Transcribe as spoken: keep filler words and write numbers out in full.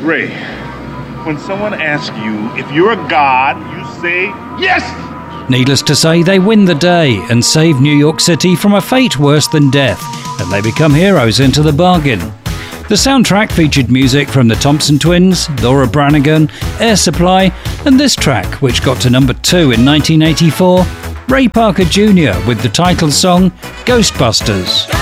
Ray, when someone asks you if you're a god, you say yes! Needless to say, they win the day and save New York City from a fate worse than death, and they become heroes into the bargain. The soundtrack featured music from the Thompson Twins, Laura Branigan, Air Supply, and this track, which got to number two in nineteen eighty-four, Ray Parker Junior with the title song Ghostbusters.